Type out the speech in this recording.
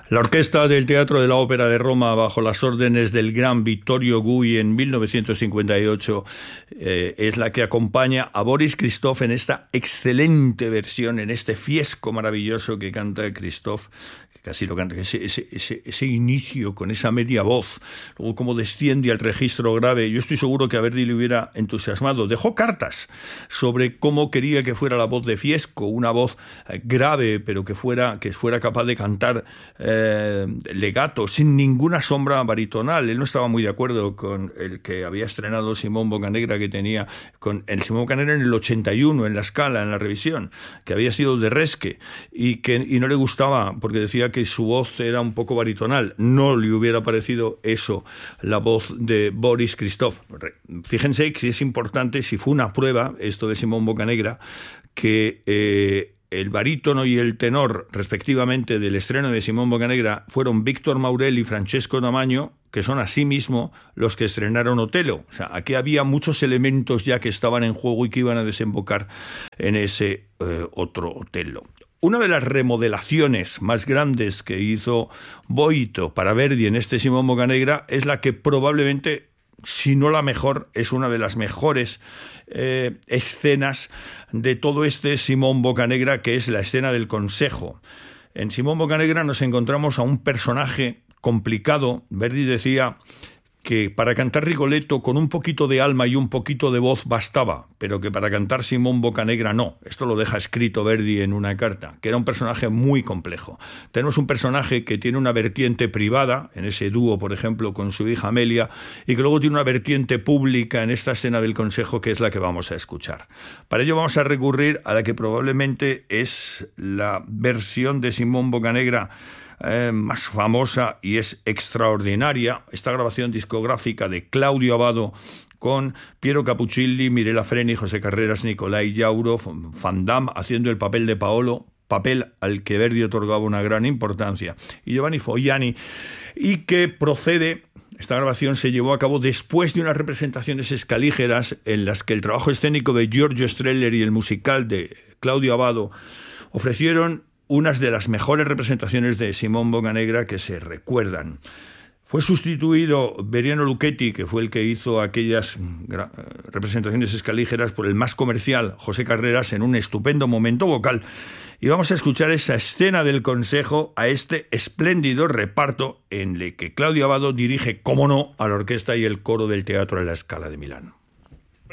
La orquesta del Teatro de la Ópera de Roma, bajo las órdenes del gran Vittorio Gui en 1958, es la que acompaña a Boris Christoff en esta excelente versión, en este fiesco maravilloso que canta Christoff, que casi lo canta, ese inicio con esa media voz, luego cómo desciende al registro grave. Yo estoy seguro que a Verdi le hubiera entusiasmado. Dejó cartas sobre cómo quería que fuera la voz de Fiesco, una voz grave, pero que fuera capaz de cantar legato, sin ninguna sombra baritonal. Él no estaba muy de acuerdo con el que había estrenado Simón Boccanegra, que tenía con el Simón Boccanegra en el 81, en la Scala, en la revisión, que había sido de Resque, y no le gustaba porque decía que su voz era un poco baritonal. No le hubiera parecido eso la voz de Boris Christoff. Fíjense que si es importante, si fue una prueba esto de Simón Boccanegra, que el barítono y el tenor, respectivamente, del estreno de Simón Boccanegra fueron Víctor Maurel y Francesco D'Amaño, que son asimismo los que estrenaron Otelo. O sea, aquí había muchos elementos ya que estaban en juego y que iban a desembocar en ese otro Otelo. Una de las remodelaciones más grandes que hizo Boito para Verdi en este Simón Boccanegra es la que probablemente, si no la mejor, es una de las mejores escenas de todo este Simón Boccanegra, que es la escena del consejo. En Simón Boccanegra nos encontramos a un personaje complicado. Verdi decía que para cantar Rigoletto con un poquito de alma y un poquito de voz bastaba, pero que para cantar Simón Boccanegra no. Esto lo deja escrito Verdi en una carta, que era un personaje muy complejo. Tenemos un personaje que tiene una vertiente privada, en ese dúo, por ejemplo, con su hija Amelia, y que luego tiene una vertiente pública en esta escena del consejo, que es la que vamos a escuchar. Para ello vamos a recurrir a la que probablemente es la versión de Simón Boccanegra más famosa y es extraordinaria, esta grabación discográfica de Claudio Abbado con Piero Capuccilli, Mirella Freni, José Carreras, Nicolai Jauro, Van Damme haciendo el papel de Paolo, papel al que Verdi otorgaba una gran importancia, y Giovanni Fogliani, y que procede. Esta grabación se llevó a cabo después de unas representaciones escalígeras en las que el trabajo escénico de Giorgio Strehler y el musical de Claudio Abbado ofrecieron unas de las mejores representaciones de Simón Boccanegra que se recuerdan. Fue sustituido Beriano Lucchetti, que fue el que hizo aquellas representaciones escalígeras, por el más comercial José Carreras, en un estupendo momento vocal. Y vamos a escuchar esa escena del consejo a este espléndido reparto en el que Claudio Abbado dirige, cómo no, a la orquesta y el coro del Teatro de la Scala de Milán.